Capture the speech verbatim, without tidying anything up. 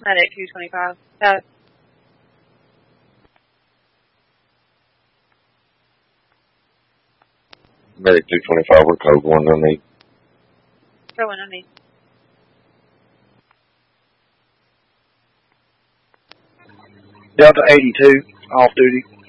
Medic two twenty-five. Uh, Medic two twenty-five, we're code one, no need. Go on, I need. Delta eighty-two, off duty.